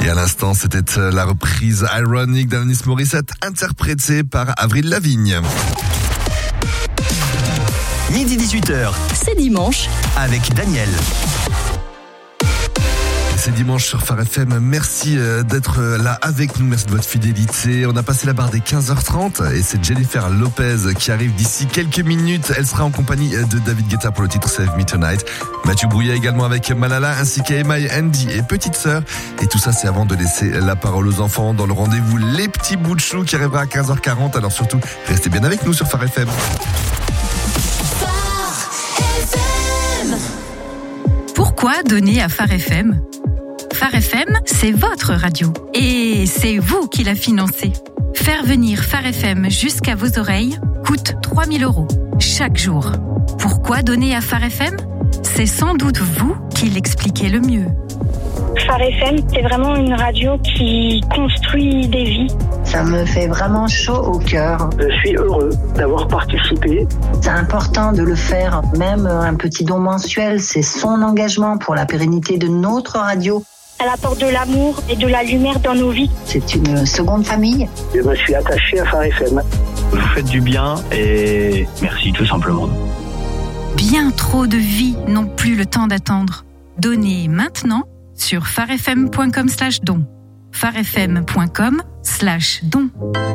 Et à l'instant, c'était la reprise Ironic d'Alanis Morissette, interprétée par Avril Lavigne. Midi 18h. C'est dimanche. Avec Daniel. C'est dimanche sur Phare FM. Merci d'être là avec nous. Merci de votre fidélité. On a passé la barre des 15h30 et c'est Jennifer Lopez qui arrive d'ici quelques minutes. Elle sera en compagnie de David Guetta pour le titre Save Me Tonight. Mathieu Brouillet également avec Malala ainsi qu'Emma, Andy et Petite Sœur. Et tout ça, c'est avant de laisser la parole aux enfants dans le rendez-vous Les Petits Bouts de Chou qui arrivera à 15h40. Alors surtout, restez bien avec nous sur Phare FM. Pourquoi donner à Phare FM ? Phare FM, c'est votre radio. Et c'est vous qui la financez. Faire venir Phare FM jusqu'à vos oreilles coûte 3 000 € chaque jour. Pourquoi donner à Phare FM ? C'est sans doute vous qui l'expliquez le mieux. Phare FM, c'est vraiment une radio qui construit des vies. Ça me fait vraiment chaud au cœur. Je suis heureux d'avoir participé. C'est important de le faire. Même un petit don mensuel, c'est son engagement pour la pérennité de notre radio. Elle apporte de l'amour et de la lumière dans nos vies. C'est une seconde famille. Je me suis attaché à Phare FM. Vous faites du bien et merci tout simplement. Bien trop de vies n'ont plus le temps d'attendre. Donnez maintenant sur pharefm.com/don. pharefm.com/don.